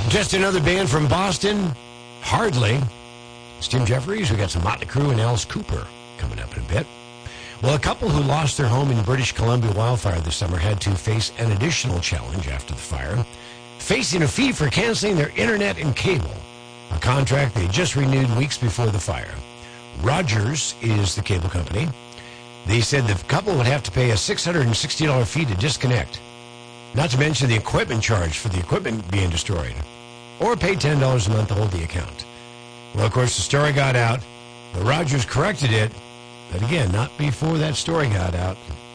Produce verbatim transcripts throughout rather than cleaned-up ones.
Just another band from Boston, Hardly. It's Tim Jeffries. We got some Motley Crue and Alice Cooper coming up in a bit. Well, a couple who lost their home in British Columbia wildfire this summer had to face an additional challenge after the fire, facing a fee for canceling their internet and cable, a contract they just renewed weeks before the fire. Rogers is the cable company. They said the couple would have to pay a six hundred sixty dollars fee to disconnect, not to mention the equipment charge for the equipment being destroyed, or pay ten dollars a month to hold the account. Well, of course, the story got out. The Rogers corrected it, but again, not before that story got out.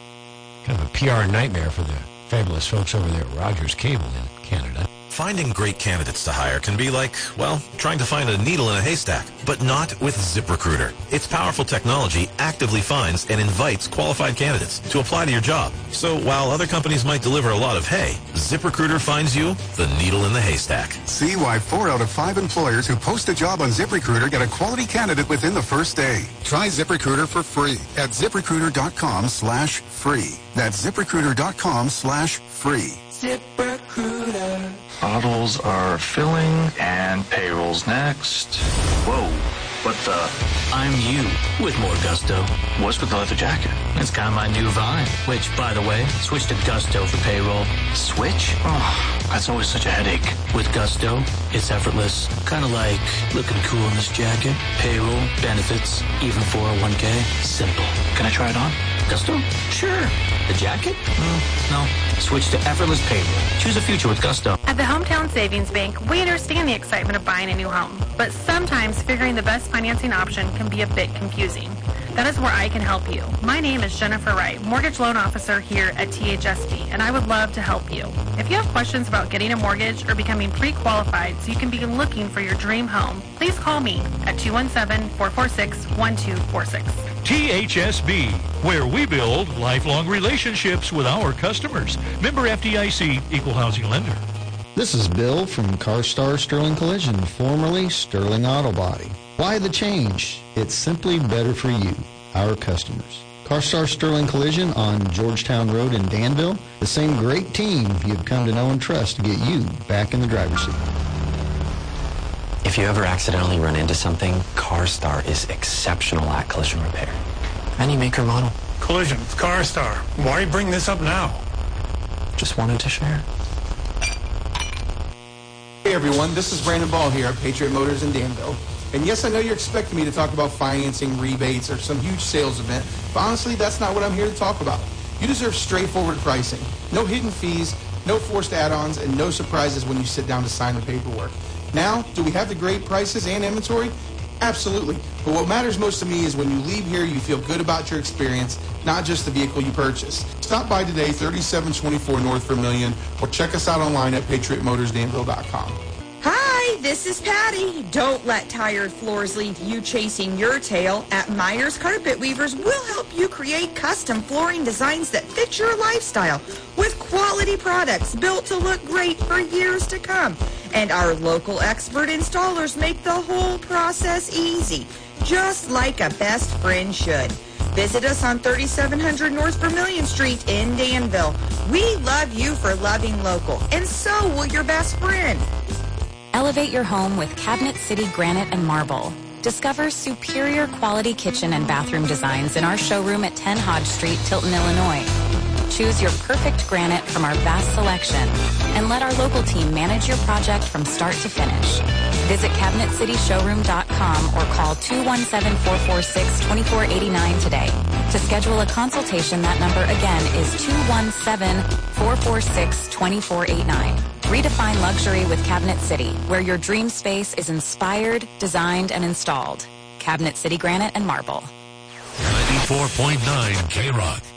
Kind of a P R nightmare for the fabulous folks over there at Rogers Cable in Canada. Finding great candidates to hire can be like, well, trying to find a needle in a haystack, but not with ZipRecruiter. Its powerful technology actively finds and invites qualified candidates to apply to your job. So while other companies might deliver a lot of hay, ZipRecruiter finds you the needle in the haystack. See why four out of five employers who post a job on ZipRecruiter get a quality candidate within the first day. Try ZipRecruiter for free at ZipRecruiter.com slash free. That's ZipRecruiter.com slash free. ZipRecruiter. Bottles are filling and payroll's next. Whoa, what the? I'm you with more gusto. What's with the leather jacket? It's kind of my new vibe. Which, by the way, switch to Gusto for payroll. Switch? Oh, that's always such a headache. With Gusto, it's effortless. Kind of like looking cool in this jacket. Payroll, benefits, even four oh one k. Simple. Can I try it on? Gusto? Sure. The jacket? Mm, no. Switch to effortless payroll. Choose a future with Gusto. At the Hometown Savings Bank, we understand the excitement of buying a new home, but sometimes figuring the best financing option can be a bit confusing. That is where I can help you. My name is Jennifer Wright, Mortgage Loan Officer here at T H S B, and I would love to help you. If you have questions about getting a mortgage or becoming pre-qualified so you can begin looking for your dream home, please call me at two one seven, four four six, one two four six. T H S B, where we build lifelong relationships with our customers. Member F D I C, Equal Housing Lender. This is Bill from CarStar Sterling Collision, formerly Sterling Auto Body. Why the change? It's simply better for you, our customers. CarStar Sterling Collision on Georgetown Road in Danville, the same great team you've come to know and trust to get you back in the driver's seat. If you ever accidentally run into something, CarStar is exceptional at collision repair. Any make or model. Collision, CarStar. Why you bring this up now? Just wanted to share. Hey everyone, this is Brandon Ball here at Patriot Motors in Danville. And yes, I know you're expecting me to talk about financing, rebates, or some huge sales event, but honestly, that's not what I'm here to talk about. You deserve straightforward pricing. No hidden fees, no forced add-ons, and no surprises when you sit down to sign the paperwork. Now, do we have the great prices and inventory? Absolutely. But what matters most to me is when you leave here, you feel good about your experience, not just the vehicle you purchased. Stop by today, thirty-seven twenty-four North Vermillion, or check us out online at patriot motors danville dot com. Hi, this is Patty. Don't let tired floors leave you chasing your tail. At Myers Carpet Weavers, we'll help you create custom flooring designs that fit your lifestyle with quality products built to look great for years to come. And our local expert installers make the whole process easy, just like a best friend should. Visit us on thirty-seven hundred North Vermillion Street in Danville. We love you for loving local, and so will your best friend. Elevate your home with Cabinet City Granite and Marble. Discover superior quality kitchen and bathroom designs in our showroom at ten Hodge Street, Tilton, Illinois. Choose your perfect granite from our vast selection and let our local team manage your project from start to finish. Visit cabinet city showroom dot com or call two one seven, four four six, two four eight nine today. To schedule a consultation, that number again is two one seven, four four six, two four eight nine. Redefine luxury with Cabinet City, where your dream space is inspired, designed, and installed. Cabinet City Granite and Marble. ninety-four point nine K-Rock.